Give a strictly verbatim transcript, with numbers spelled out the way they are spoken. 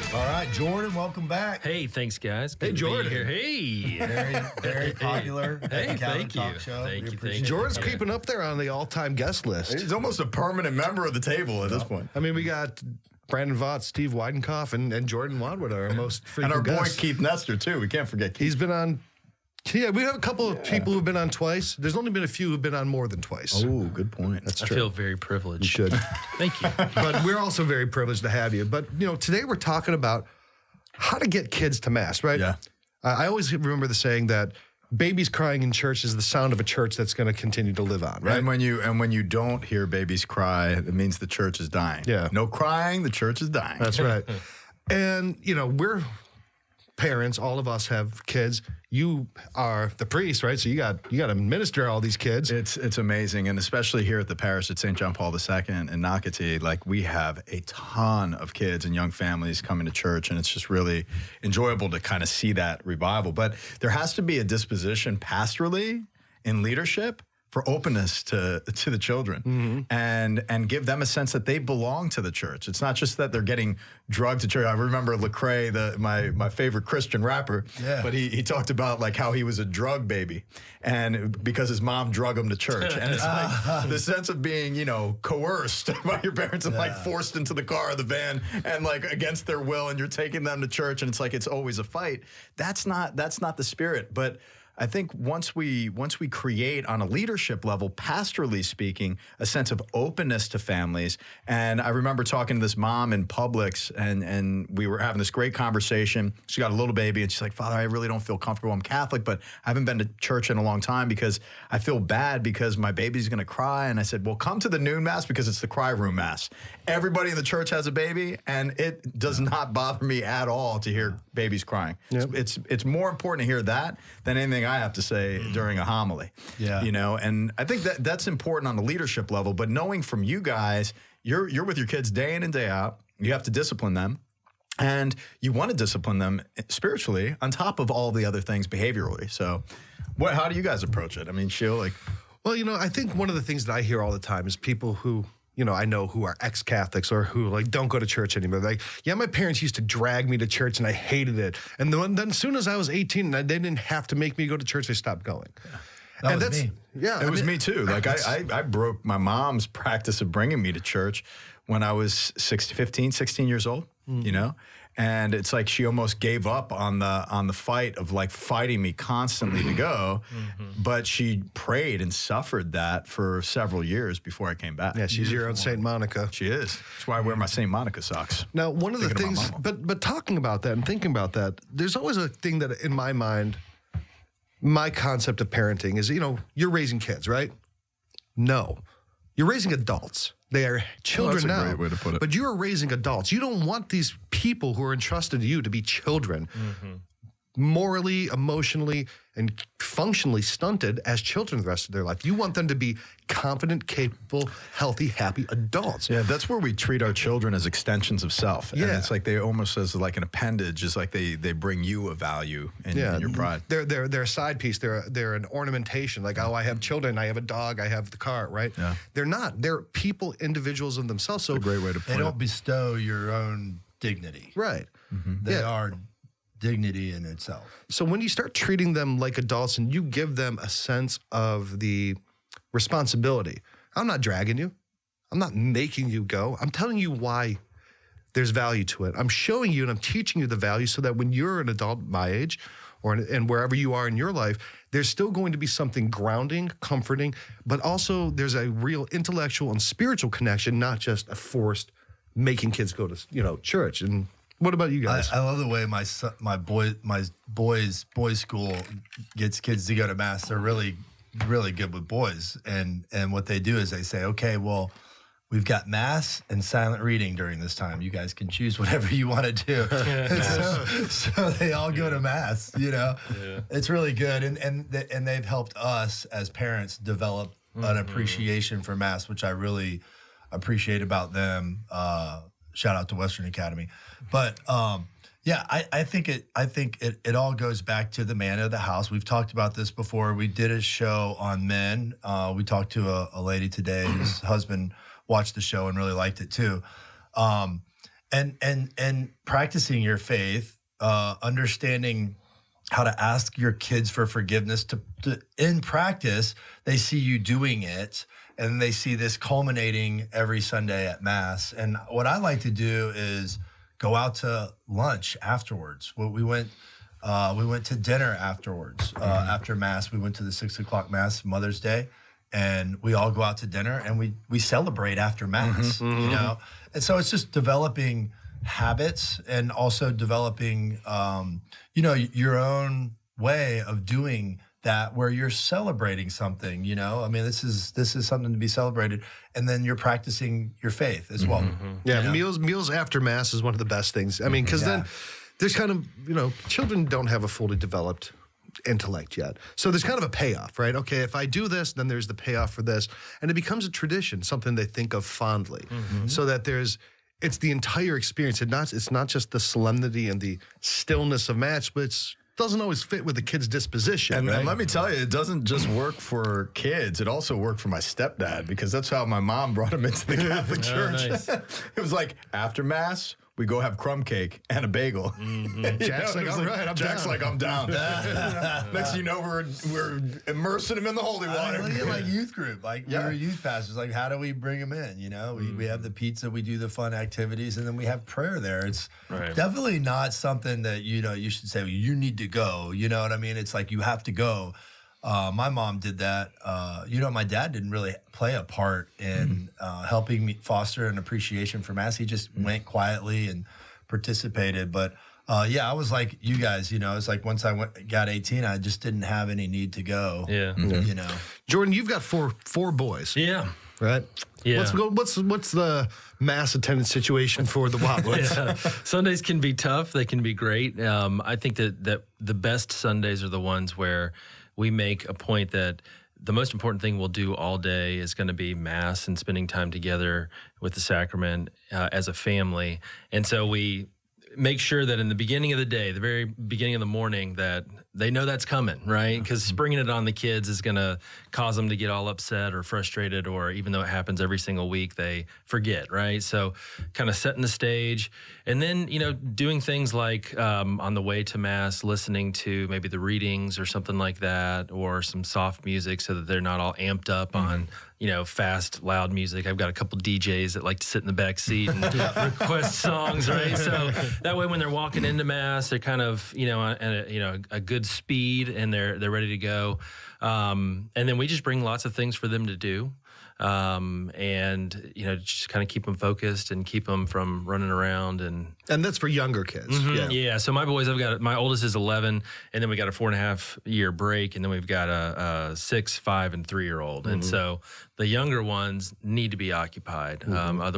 All right, Jordan, welcome back. Hey, thanks, guys. Good Hey, to be Jordan. here. Hey. Very, very popular. at the Hey, Calvin thank you. Talk Show. Thank We you, appreciate thank you. Jordan's Yeah. creeping up there on the all-time guest list. He's almost a permanent member of the table at this point. I mean, we got Brandon Vaught, Steve Weidenkopf, and, and Jordan Wadwood are our most And frequent our boy guests. Keith Nestor, too. We can't forget Keith. He's been on. Yeah, we have a couple of people who've been on twice. There's only been a few who've been on more than twice. Oh, good point. That's I true. feel very privileged. You should. Thank you. But we're also very privileged to have you. But, you know, today we're talking about how to get kids to Mass, right? Yeah. Uh, I always remember the saying that babies crying in church is the sound of a church that's going to continue to live on, right? And when you and when you don't hear babies cry, it means the church is dying. Yeah. No crying, the church is dying. That's right. And, you know, we're parents, all of us have kids. You are the priest, right? So you got you got to minister all these kids. It's it's amazing, and especially here at the parish at Saint John Paul the Second in Nocatee, like we have a ton of kids and young families coming to church, and it's just really enjoyable to kind of see that revival. But there has to be a disposition pastorally in leadership for openness to to the children, and and give them a sense that they belong to the church. It's not just that they're getting drugged to church. I remember Lecrae, the my my favorite Christian rapper, Yeah. but he he talked about like how he was a drug baby, and because his mom drug him to church, and it's like the sense of being, you know, coerced by your parents and like forced into the car or the van and like against their will, and you're taking them to church, and it's like it's always a fight. That's not that's not the spirit, but I think once we once we create on a leadership level, pastorally speaking, a sense of openness to families. And I remember talking to this mom in Publix, and and we were having this great conversation. She got a little baby, and she's like, "Father, I really don't feel comfortable. I'm Catholic, but I haven't been to church in a long time because I feel bad because my baby's going to cry." And I said, "Well, come to the noon mass because it's the cry room mass. Everybody in the church has a baby, and it does not bother me at all to hear babies crying. Yep. It's it's more important to hear that than anything I have to say during a homily." Yeah. You know, and I think that that's important on the leadership level, but knowing from you guys, you're you're with your kids day in and day out. You have to discipline them. And you want to discipline them spiritually on top of all the other things behaviorally. So what how do you guys approach it? I mean, Sheil, like Well, you know, I think one of the things that I hear all the time is people who, you know, I know who are ex-Catholics or who like don't go to church anymore. Like, yeah, my parents used to drag me to church and I hated it. And then, then as soon as I was eighteen, they didn't have to make me go to church, they stopped going. That and was that's me. yeah, it I was mean, me too. Like I, I I broke my mom's practice of bringing me to church when I was sixteen, fifteen, sixteen years old, you know? And it's like she almost gave up on the on the fight of like fighting me constantly to go. But she prayed and suffered that for several years before I came back. Yeah, she's your own Saint Monica. She is. That's why I wear my Saint Monica socks. Now, one of the Thinking about things, Mama. but but talking about that and thinking about that, there's always a thing that in my mind, my concept of parenting is, you know, you're raising kids, right? No, you're raising adults. They are children Well, that's a now. great way to put it. But you are raising adults. You don't want these people who are entrusted to you to be children. Morally, emotionally, and functionally stunted as children the rest of their life. You want them to be confident, capable, healthy, happy adults. Yeah, that's where we treat our children as extensions of self. And Yeah. it's like they almost as like an appendage, is like they they bring you a value in, in your pride. They're they're they're a side piece. They're they're an ornamentation. Like, oh, I have children, I have a dog, I have the car, right? Yeah. They're not. They're people, individuals in themselves. So A great way to They put don't it. bestow your own dignity. right. They Yeah. are dignity in itself. So when you start treating them like adults and you give them a sense of the responsibility, I'm not dragging you. I'm not making you go. I'm telling you why there's value to it. I'm showing you and I'm teaching you the value so that when you're an adult my age or and wherever you are in your life, there's still going to be something grounding, comforting, but also there's a real intellectual and spiritual connection, not just a forced making kids go to, you know, church. And what about you I, guys? I love the way my son, my boy my boys boys school gets kids to go to mass. They're really really good with boys, and and what they do is they say, okay, well, we've got mass and silent reading during this time. You guys can choose whatever you want to do. And so, so they all go to mass. You know, Yeah. it's really good, and and th- and they've helped us as parents develop an appreciation for mass, which I really appreciate about them. Uh, shout out to Western Academy, but um, yeah, I, I think it. I think it. It all goes back to the man of the house. We've talked about this before. We did a show on men. Uh, we talked to a, a lady today whose husband watched the show and really liked it too. Um, and and and practicing your faith, uh, understanding how to ask your kids for forgiveness. To, to in practice, they see you doing it, and they see this culminating every Sunday at Mass. And what I like to do is go out to lunch afterwards. Well, we went. Uh, we went to dinner afterwards. Uh, after Mass, we went to the six o'clock Mass, Mother's Day, and we all go out to dinner and we we celebrate after Mass. Mm-hmm. You know, and so it's just developing habits and also developing, um, you know, your own way of doing that, where you're celebrating something. You know, I mean, this is this is something to be celebrated, and then you're practicing your faith as well. Yeah, You know? meals meals after Mass is one of the best things. I mean, because then there's kind of, you know, children don't have a fully developed intellect yet. So there's kind of a payoff, right? Okay, if I do this, then there's the payoff for this. And it becomes a tradition, something they think of fondly. So that there's, it's the entire experience. It not, it's not just the solemnity and the stillness of Mass, but it's doesn't always fit with the kid's disposition. And, right? and let me tell you, it doesn't just work for kids. It also worked for my stepdad, because that's how my mom brought him into the Catholic Church. nice. It was like, after Mass, we go have crumb cake and a bagel. You Jack's know, like, it was "All right, I'm Jack's down." like, I'm down. Next thing you know, we're we're immersing him in the holy I water. mean, look at like youth group, like Yeah. we were youth pastors. Like, how do we bring them in? You know, we, we have the pizza, we do the fun activities, and then we have prayer there. It's Right. definitely not something that, you know, you should say, well, you need to go. You know what I mean? It's like you have to go. Uh, my mom did that. Uh, you know, my dad didn't really play a part in uh, helping me foster an appreciation for Mass. He just went quietly and participated. But uh, yeah, I was like you guys. You know, it's like once I went, got eighteen, I just didn't have any need to go. Yeah. You know. Jordan, you've got four four boys, Yeah. right? Yeah. What's go- what's what's the Mass attendance situation for the Wotlets? Yeah. Sundays can be tough. They can be great. Um, I think that, that the best Sundays are the ones where we make a point that the most important thing we'll do all day is going to be Mass and spending time together with the sacrament uh, as a family. And so we make sure that in the beginning of the day, the very beginning of the morning, that they know that's coming, right? Because springing it on the kids is going to cause them to get all upset or frustrated, or even though it happens every single week, they forget, right? So kind of setting the stage, and then, you know, doing things like um, on the way to Mass, listening to maybe the readings or something like that, or some soft music so that they're not all amped up on, you know, fast, loud music. I've got a couple D Js that like to sit in the back seat and request songs, right? So that way, when they're walking into Mass, they're kind of, you know, at a, you know, a good speed, and they're they're ready to go. Um, and then we just bring lots of things for them to do, um, and you know, just kind of keep them focused and keep them from running around. And And that's for younger kids. yeah. yeah, so my boys, I've got my oldest is eleven, and then we got a four and a half year break, and then we've got a, a six, five, and three year old, and so the younger ones need to be occupied. Um, otherwise.